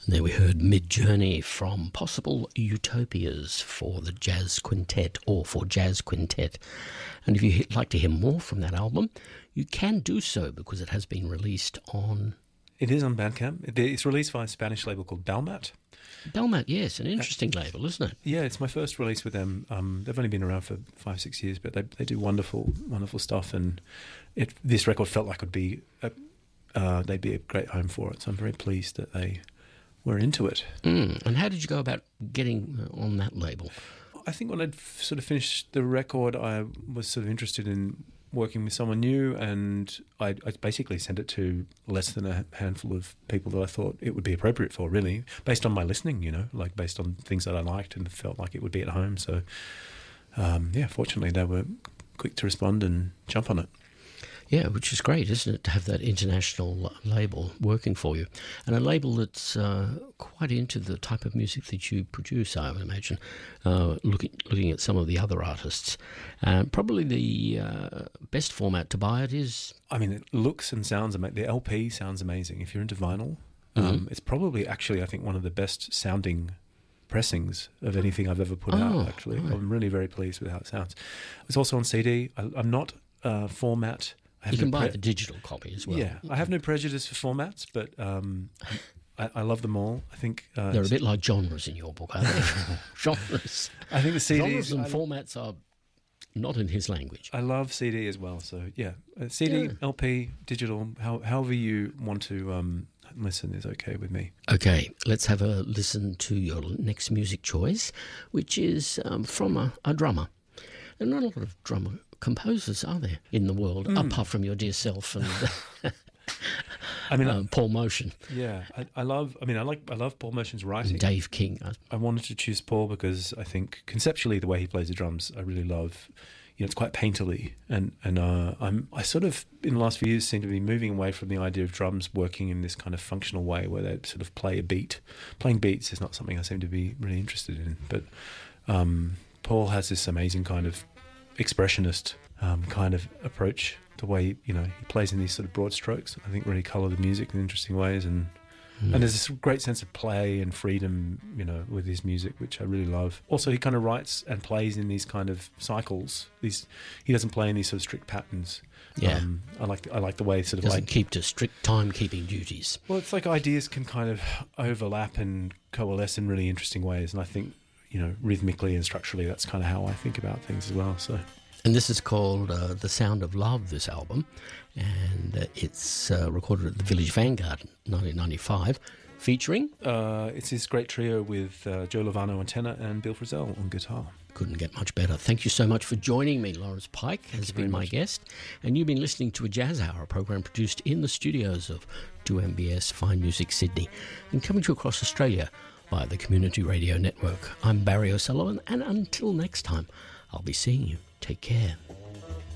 There we heard Mid-Journey from Possible Utopias for the Jazz Quintet, or for Jazz Quintet. And if you'd like to hear more from that album, you can do so because it has been released on... It is on Bandcamp. It's released by a Spanish label called Dalmat. Dalmat, yes, an interesting label, isn't it? Yeah, it's my first release with them. They've only been around for 5-6 years, but they do wonderful stuff, and this record felt like they'd be a great home for it. So I'm very pleased that they were into it. And how did you go about getting on that label? I think when I'd sort of finished the record, I was sort of interested in working with someone new, and I basically sent it to less than a handful of people that I thought it would be appropriate for, really, based on my listening, like based on things that I liked and felt like it would be at home. So, fortunately they were quick to respond and jump on it. Yeah, which is great, isn't it, to have that international label working for you. And a label that's quite into the type of music that you produce, I would imagine, looking at some of the other artists. Probably the best format to buy it is... I mean, it looks and sounds amazing. The LP sounds amazing. If you're into vinyl, it's probably actually, I think, one of the best sounding pressings of anything I've ever put out, actually. Right. I'm really very pleased with how it sounds. It's also on CD. I'm not format... You can buy the digital copy as well. Yeah, I have no prejudice for formats, but I love them all. I think they're a bit like genres in your book, aren't they? Genres. I think the CDs... Genres and formats are not in his language. I love CD as well, so yeah. CD, LP, digital, however you want to listen is okay with me. Okay, let's have a listen to your next music choice, which is from a drummer. There are not a lot of drummer composers, are there, in the world, apart from your dear self and Paul Motian. Yeah, I love Paul Motian's writing. And Dave King. I wanted to choose Paul because I think conceptually the way he plays the drums, I really love. It's quite painterly, and I sort of in the last few years seem to be moving away from the idea of drums working in this kind of functional way where they sort of play a beat. Playing beats is not something I seem to be really interested in, but Paul has this amazing kind of expressionist kind of approach, the way he plays in these sort of broad strokes. I think really colour the music in interesting ways, and there's this great sense of play and freedom, with his music, which I really love. Also, he kind of writes and plays in these kind of cycles. He doesn't play in these sort of strict patterns. Yeah, I like the way sort of doesn't keep to strict timekeeping duties. Well, it's like ideas can kind of overlap and coalesce in really interesting ways, and I think rhythmically and structurally, that's kind of how I think about things as well. So, and this is called The Sound of Love, this album, and it's recorded at the Village Vanguard in 1995, featuring... it's his great trio with Joe Lovano on tenor and Bill Frisell on guitar. Couldn't get much better. Thank you so much for joining me. Lawrence Pike has been my guest, and you've been listening to A Jazz Hour, a program produced in the studios of 2MBS Fine Music Sydney, and coming to you across Australia via the Community Radio Network. I'm Barry O'Sullivan, and until next time, I'll be seeing you. Take care.